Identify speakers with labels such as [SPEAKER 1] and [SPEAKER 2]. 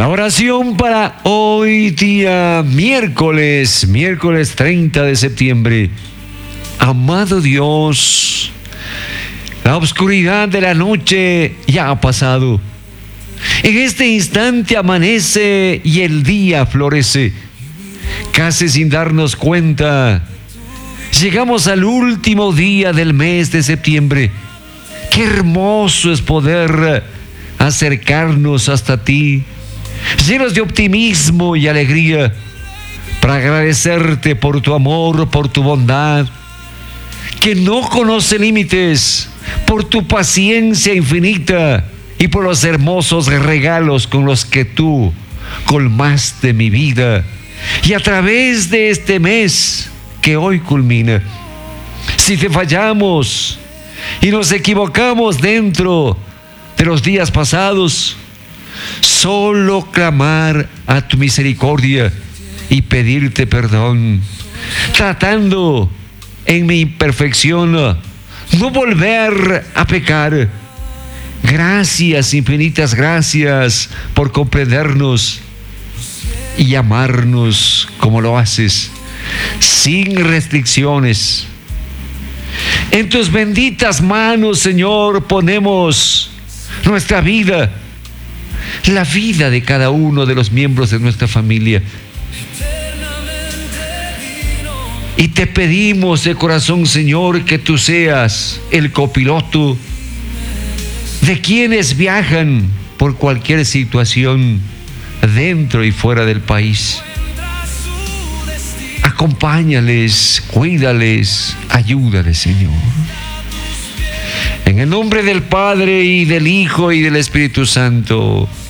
[SPEAKER 1] La oración para hoy día miércoles 30 de septiembre. Amado Dios, la oscuridad de la noche ya ha pasado. En este instante amanece y el día florece. Casi sin darnos cuenta, llegamos al último día del mes de septiembre. Qué hermoso es poder acercarnos hasta ti, llenos de optimismo y alegría, para agradecerte por tu amor, por tu bondad, que no conoce límites, por tu paciencia infinita y por los hermosos regalos con los que tú colmaste mi vida. Y a través de este mes que hoy culmina, si te fallamos y nos equivocamos dentro de los días pasados, solo clamar a tu misericordia y pedirte perdón, tratando en mi imperfección no volver a pecar. Gracias, infinitas gracias por comprendernos y amarnos como lo haces, sin restricciones. En tus benditas manos, Señor, ponemos nuestra vida, la vida de cada uno de los miembros de nuestra familia. Y te pedimos de corazón, Señor, que tú seas el copiloto de quienes viajan por cualquier situación dentro y fuera del país. Acompáñales, cuídales, ayúdales, Señor. En el nombre del Padre y del Hijo y del Espíritu Santo.